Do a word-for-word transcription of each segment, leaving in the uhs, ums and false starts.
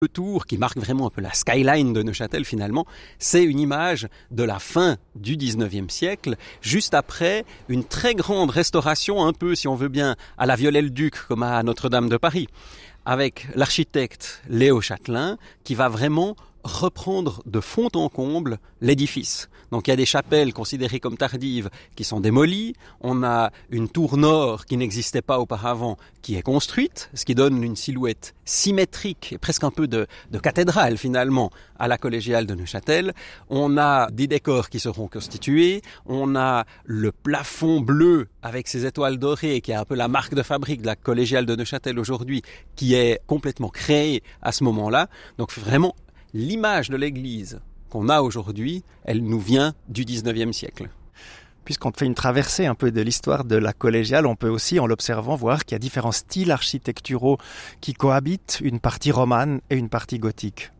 Le tour, qui marque vraiment un peu la skyline de Neuchâtel finalement, c'est une image de la fin du dix-neuvième siècle, juste après une très grande restauration, un peu si on veut bien à la Viollet-le-Duc comme à Notre-Dame de Paris, avec l'architecte Léo Châtelain qui va vraiment reprendre de fond en comble l'édifice. Donc il y a des chapelles considérées comme tardives qui sont démolies, on a une tour nord qui n'existait pas auparavant qui est construite, ce qui donne une silhouette symétrique et presque un peu de, de cathédrale finalement à la collégiale de Neuchâtel. On a des décors qui seront constitués, on a le plafond bleu avec ses étoiles dorées qui est un peu la marque de fabrique de la collégiale de Neuchâtel aujourd'hui qui est complètement créée à ce moment-là. Donc vraiment l'image de l'église qu'on a aujourd'hui, elle nous vient du dix-neuvième siècle. Puisqu'on fait une traversée un peu de l'histoire de la collégiale, on peut aussi, en l'observant, voir qu'il y a différents styles architecturaux qui cohabitent, une partie romane et une partie gothique.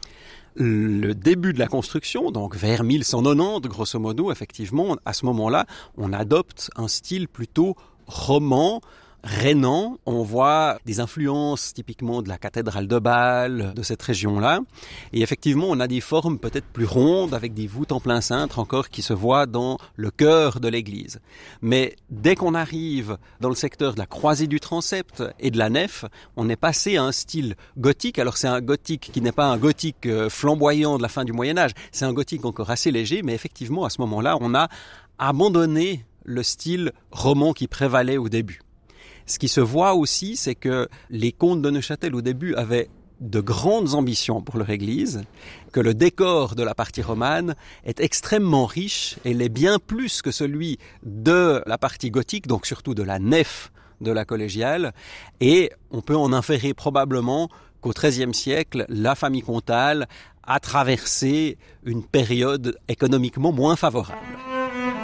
Le début de la construction, donc vers mille cent quatre-vingt-dix, grosso modo, effectivement, à ce moment-là, on adopte un style plutôt roman, rhénan. On voit des influences typiquement de la cathédrale de Bâle, de cette région-là. Et effectivement, on a des formes peut-être plus rondes, avec des voûtes en plein cintre encore qui se voient dans le cœur de l'église. Mais dès qu'on arrive dans le secteur de la croisée du transept et de la nef, on est passé à un style gothique. Alors c'est un gothique qui n'est pas un gothique flamboyant de la fin du Moyen-Âge, c'est un gothique encore assez léger, mais effectivement, à ce moment-là, on a abandonné le style roman qui prévalait au début. Ce qui se voit aussi, c'est que les comtes de Neuchâtel au début avaient de grandes ambitions pour leur église, que le décor de la partie romane est extrêmement riche et l'est bien plus que celui de la partie gothique, donc surtout de la nef de la collégiale. Et on peut en inférer probablement qu'au treizième siècle, la famille comtale a traversé une période économiquement moins favorable.